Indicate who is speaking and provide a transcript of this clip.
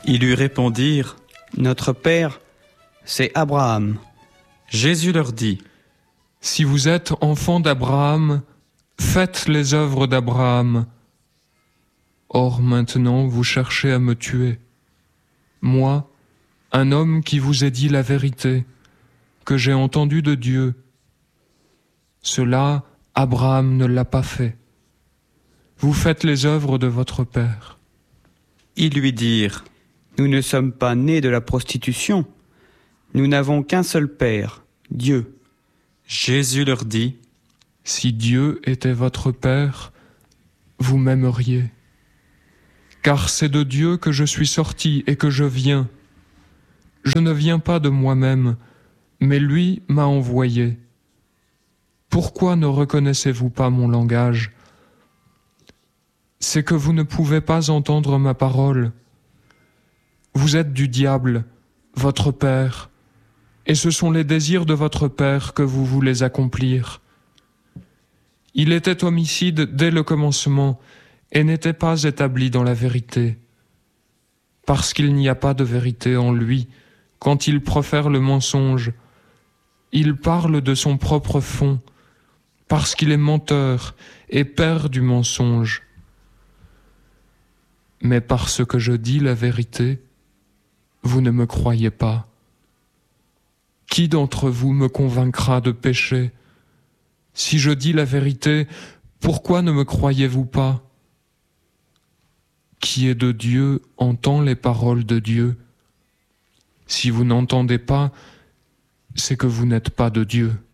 Speaker 1: Ils lui répondirent, « Notre père, c'est Abraham. » Jésus leur dit,
Speaker 2: « Si vous êtes enfants d'Abraham, faites les œuvres d'Abraham. Or maintenant vous cherchez à me tuer. Moi, un homme qui vous ai dit la vérité, que j'ai entendu de Dieu. Cela, Abraham ne l'a pas fait. Vous faites les œuvres de votre père. »
Speaker 1: Ils lui dirent, « Nous ne sommes pas nés de la prostitution. Nous n'avons qu'un seul père, Dieu. » Jésus leur dit,
Speaker 2: « Si Dieu était votre père, vous m'aimeriez. Car c'est de Dieu que je suis sorti et que je viens. Je ne viens pas de moi-même, mais lui m'a envoyé. Pourquoi ne reconnaissez-vous pas mon langage ? C'est que vous ne pouvez pas entendre ma parole. Vous êtes du diable, votre père, et ce sont les désirs de votre père que vous voulez accomplir. Il était homicide dès le commencement et n'était pas établi dans la vérité, parce qu'il n'y a pas de vérité en lui quand il profère le mensonge. Il parle de son propre fond, parce qu'il est menteur et père du mensonge. Mais parce que je dis la vérité, vous ne me croyez pas. Qui d'entre vous me convaincra de péché ? Si je dis la vérité, pourquoi ne me croyez-vous pas ? Qui est de Dieu entend les paroles de Dieu. Si vous n'entendez pas, c'est que vous n'êtes pas de Dieu.